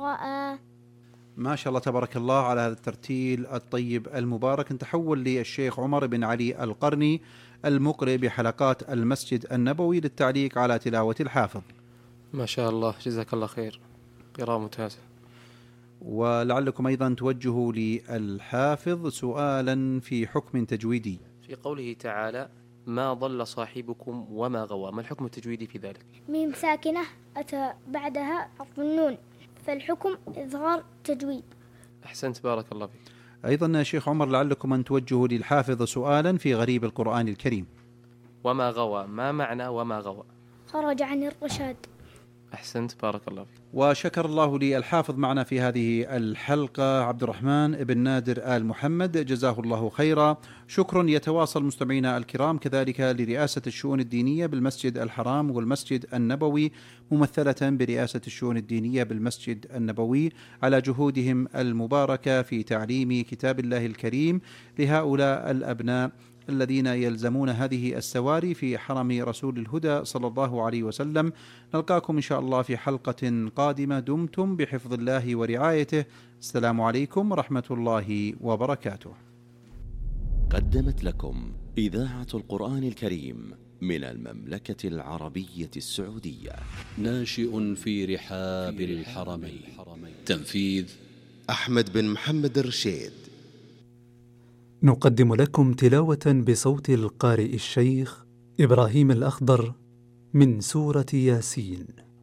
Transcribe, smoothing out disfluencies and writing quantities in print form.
رأى. ما شاء الله تبارك الله على هذا الترتيل الطيب المبارك. نتحول للشيخ عمر بن علي القرني المقرئ بحلقات المسجد النبوي للتعليق على تلاوة الحافظ. ما شاء الله، جزاك الله خير، قراءة ممتازة. ولعلكم أيضا توجهوا للحافظ سؤالا في حكم تجويدي في قوله تعالى ما ضل صاحبكم وما غوى، ما الحكم التجويدي في ذلك؟ ميم ساكنة أتى بعدها حرف النون، فالحكم إظهار تجويد. أحسنت، بارك الله فيك. أيضا شيخ عمر لعلكم أن توجهوا للحافظ سؤالا في غريب القرآن الكريم. وما غوى، ما معنى وما غوى؟ خرج عن الرشاد. أحسنت، بارك الله فيك. وشكر الله لي الحافظ معنا في هذه الحلقة عبد الرحمن بن نادر آل محمد، جزاه الله خيرا. شكر يتواصل مستمعينا الكرام كذلك لرئاسة الشؤون الدينية بالمسجد الحرام والمسجد النبوي ممثلة برئاسة الشؤون الدينية بالمسجد النبوي على جهودهم المباركة في تعليم كتاب الله الكريم لهؤلاء الأبناء الذين يلزمون هذه السواري في حرم رسول الهدى صلى الله عليه وسلم. نلقاكم إن شاء الله في حلقة قادمة، دمتم بحفظ الله ورعايته. السلام عليكم ورحمة الله وبركاته. قدمت لكم إذاعة القرآن الكريم من المملكة العربية السعودية. ناشئ في رحاب الحرمين. تنفيذ أحمد بن محمد الرشيد. نقدم لكم تلاوة بصوت القارئ الشيخ إبراهيم الأخضر من سورة ياسين.